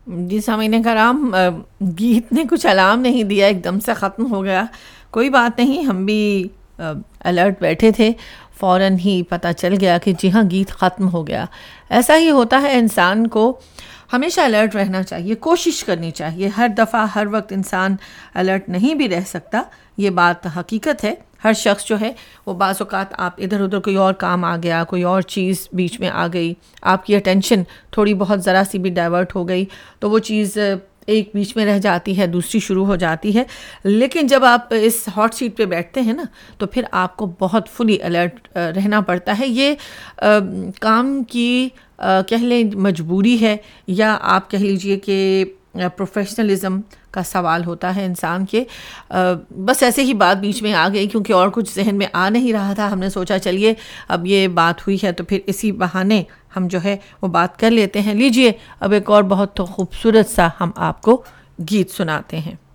جی سامعین کرام، گیت نے کچھ الارم نہیں دیا، ایک دم سے ختم ہو گیا. کوئی بات نہیں، ہم بھی الرٹ بیٹھے تھے، فوراً ہی پتہ چل گیا کہ جی ہاں گیت ختم ہو گیا. ایسا ہی ہوتا ہے، انسان کو ہمیشہ الرٹ رہنا چاہیے، کوشش کرنی چاہیے. ہر دفعہ ہر وقت انسان الرٹ نہیں بھی رہ سکتا، یہ بات حقیقت ہے. ہر شخص جو ہے وہ بعض اوقات آپ ادھر ادھر کوئی اور کام آ گیا، کوئی اور چیز بیچ میں آ گئی، آپ کی اٹینشن تھوڑی بہت ذرا سی بھی ڈائیورٹ ہو گئی تو وہ چیز ایک بیچ میں رہ جاتی ہے، دوسری شروع ہو جاتی ہے. لیکن جب آپ اس ہاٹ سیٹ پہ بیٹھتے ہیں نا تو پھر آپ کو بہت فلی الرٹ رہنا پڑتا ہے. یہ کام کی کہہ لیں مجبوری ہے، یا آپ کہہ لیجئے کہ پروفیشنلزم کا سوال ہوتا ہے انسان کے. بس ایسے ہی بات بیچ میں آ گئی کیونکہ اور کچھ ذہن میں آ نہیں رہا تھا. ہم نے سوچا چلیے اب یہ بات ہوئی ہے تو پھر اسی بہانے ہم جو ہے وہ بات کر لیتے ہیں. لیجئے اب ایک اور بہت خوبصورت سا ہم آپ کو گیت سناتے ہیں.